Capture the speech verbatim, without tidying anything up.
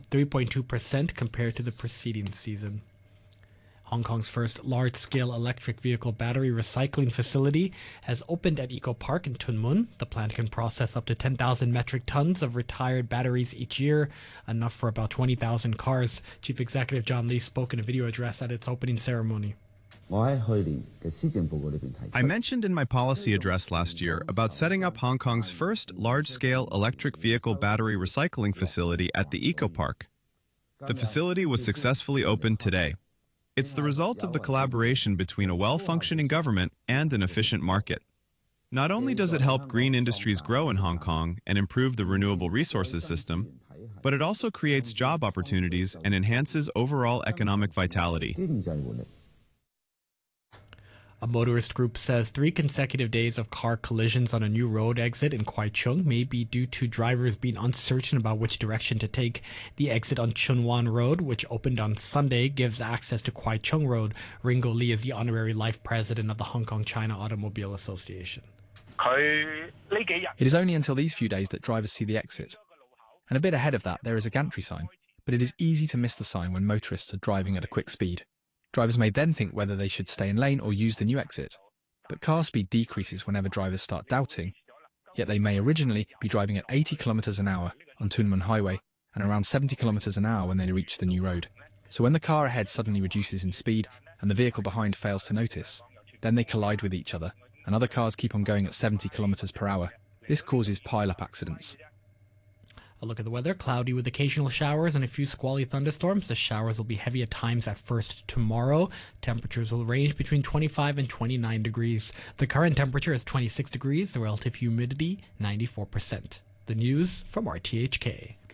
three point two percent compared to the preceding season. Hong Kong's first large-scale electric vehicle battery recycling facility has opened at Eco Park in Tuen Mun. The plant can process up to ten thousand metric tons of retired batteries each year, enough for about twenty thousand cars. Chief Executive John Lee spoke in a video address at its opening ceremony. I mentioned in my policy address last year about setting up Hong Kong's first large-scale electric vehicle battery recycling facility at the Eco Park. The facility was successfully opened today. It's the result of the collaboration between a well-functioning government and an efficient market. Not only does it help green industries grow in Hong Kong and improve the renewable resources system, but it also creates job opportunities and enhances overall economic vitality. A motorist group says three consecutive days of car collisions on a new road exit in Kwai Chung may be due to drivers being uncertain about which direction to take. The exit on Chun Wan Road, which opened on Sunday, gives access to Kwai Chung Road. Ringo Lee is the honorary life president of the Hong Kong China Automobile Association. It is only until these few days that drivers see the exit. And a bit ahead of that, there is a gantry sign, but it is easy to miss the sign when motorists are driving at a quick speed. Drivers may then think whether they should stay in lane or use the new exit. But car speed decreases whenever drivers start doubting, yet they may originally be driving at eighty kilometers an hour on Tuen Mun Highway and around seventy kilometers an hour when they reach the new road. So when the car ahead suddenly reduces in speed and the vehicle behind fails to notice, then they collide with each other and other cars keep on going at seventy kilometers per hour. This causes pile-up accidents. A look at the weather. Cloudy with occasional showers and a few squally thunderstorms. The showers will be heavy at times at first tomorrow. Temperatures will range between twenty-five and twenty-nine degrees. The current temperature is twenty-six degrees. The relative humidity, ninety-four percent. The news from R T H K.